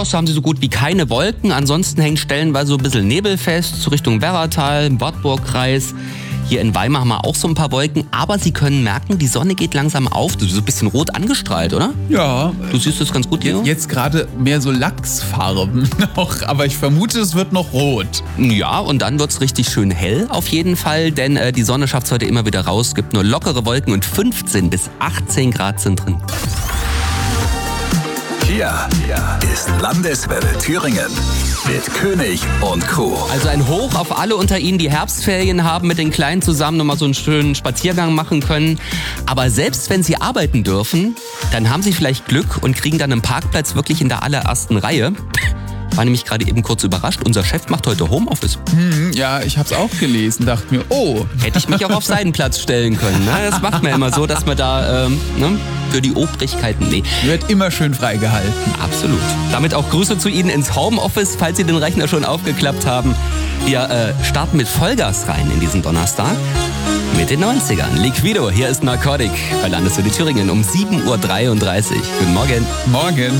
aus, haben sie so gut wie keine Wolken. Ansonsten hängt stellenweise so ein bisschen Nebel fest, so Richtung Werratal, Wartburgkreis. Hier in Weimar haben wir auch so ein paar Wolken, aber Sie können merken, die Sonne geht langsam auf. Du bist so ein bisschen rot angestrahlt, oder? Ja. Du siehst es ganz gut, Leo? Jetzt gerade mehr so Lachsfarben noch, aber ich vermute, es wird noch rot. Ja, und dann wird's richtig schön hell auf jeden Fall, denn die Sonne schafft's heute immer wieder raus. Gibt nur lockere Wolken und 15 bis 18 Grad sind drin. Hier ist Landeswelle Thüringen mit König und Kuh. Also ein Hoch auf alle unter Ihnen, die Herbstferien haben, mit den Kleinen zusammen nochmal so einen schönen Spaziergang machen können. Aber selbst wenn Sie arbeiten dürfen, dann haben Sie vielleicht Glück und kriegen dann einen Parkplatz wirklich in der allerersten Reihe. Ich war nämlich gerade eben kurz überrascht, unser Chef macht heute Homeoffice. Ja, ich hab's auch gelesen, dachte mir, oh. Hätte ich mich auch auf seinen Platz stellen können. Ne? Das macht man immer so, dass man da für die Obrigkeiten, Wird immer schön freigehalten. Absolut. Damit auch Grüße zu Ihnen ins Homeoffice, falls Sie den Rechner schon aufgeklappt haben. Wir starten mit Vollgas rein in diesen Donnerstag mit den 90ern. Liquido, hier ist Narcotic bei Landeswelle Thüringen um 7.33 Uhr. Guten Morgen. Morgen.